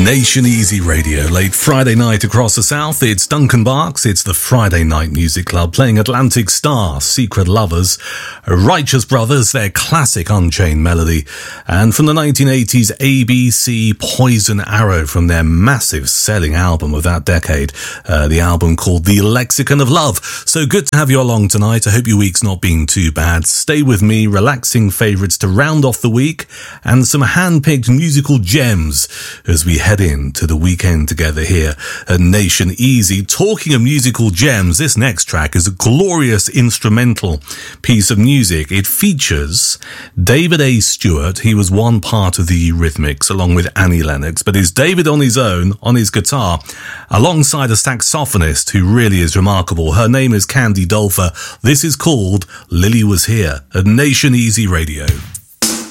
Nation Easy Radio, late Friday night across the south. It's Duncan Barks, it's the Friday Night Music Club playing Atlantic Star, Secret Lovers, Righteous Brothers, their classic Unchained Melody, and from the 1980s ABC Poison Arrow from their massive selling album of that decade, the album called The Lexicon of Love. So good to have you along tonight. I hope your week's not been too bad. Stay with me, relaxing favourites to round off the week and some hand-picked musical gems as we head in to the weekend together here at Nation Easy. Talking of musical gems, this next track is a glorious instrumental piece of music. It features David A. Stewart. He was one part of the Eurythmics along with Annie Lennox, but it's David on his own, on his guitar, alongside a saxophonist who really is remarkable. Her name is Candy Dolfer. This is called Lily Was Here at Nation Easy Radio.